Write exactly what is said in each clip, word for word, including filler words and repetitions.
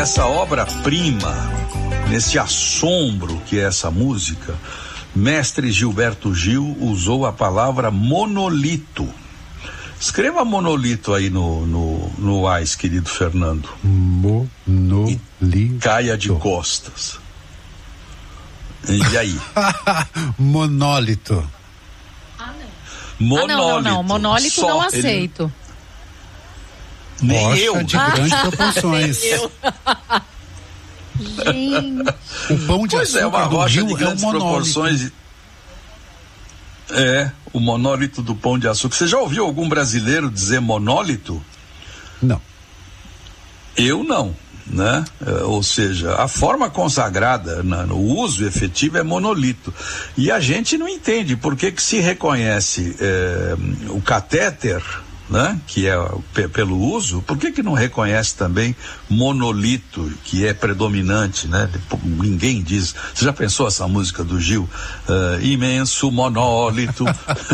nessa obra-prima, nesse assombro que é essa música, mestre Gilberto Gil usou a palavra monolito. Escreva monolito aí no, no, no AIS, querido Fernando. Monolito. E caia de costas. E aí? Monólito. Ah, não. Monólito. Ah, não, não, não. Monólito Só não aceito. Ele... Nem Rocha eu. de grandes proporções. eu. Gente. O pão de Pois é, uma açúcar do rocha Rio de é um grandes monólito. proporções. É, o monólito do pão de açúcar. Você já ouviu algum brasileiro dizer monólito? Não. Eu não, né? É, ou seja, a forma consagrada na, no uso efetivo é monolito. E a gente não entende por que que se reconhece é, o catéter, né? Que é p- pelo uso, por que que não reconhece também monolito, que é predominante, né? Ninguém diz. Você já pensou essa música do Gil? Uh, imenso monólito.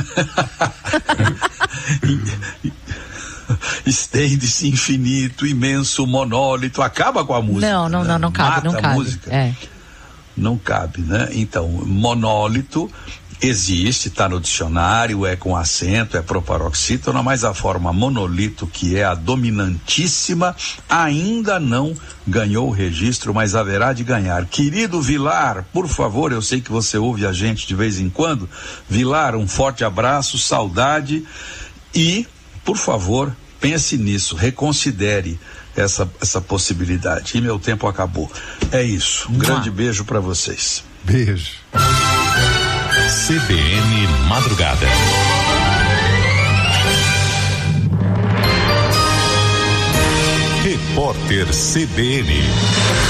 Estende-se infinito, imenso monólito. Acaba com a música. Não, não, né? não, não cabe, Mata não a cabe. música. É. Não cabe, né? Então, monólito existe, está no dicionário, é com acento, é proparoxítona, mas a forma monolito, que é a dominantíssima, ainda não ganhou o registro, mas haverá de ganhar. Querido Vilar, por favor, eu sei que você ouve a gente de vez em quando. Vilar, um forte abraço, saudade e, por favor, pense nisso, reconsidere essa, essa possibilidade. E meu tempo acabou. É isso. Um Mua. grande beijo para vocês. Beijo. C B N Madrugada. Repórter C B N.